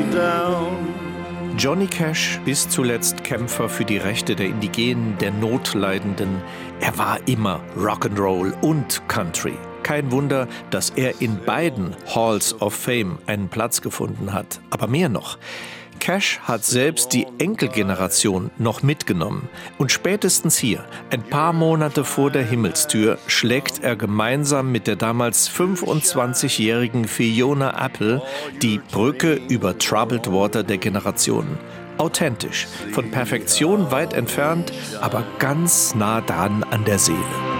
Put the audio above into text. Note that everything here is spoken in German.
me down. Johnny Cash ist zuletzt Kämpfer für die Rechte der Indigenen, der Notleidenden. Er war immer Rock'n'Roll und Country. Kein Wunder, dass er in beiden Halls of Fame einen Platz gefunden hat. Aber mehr noch. Cash hat selbst die Enkelgeneration noch mitgenommen. Und spätestens hier, ein paar Monate vor der Himmelstür, schlägt er gemeinsam mit der damals 25-jährigen Fiona Apple die Brücke über Troubled Water der Generationen. Authentisch, von Perfektion weit entfernt, aber ganz nah dran an der Seele.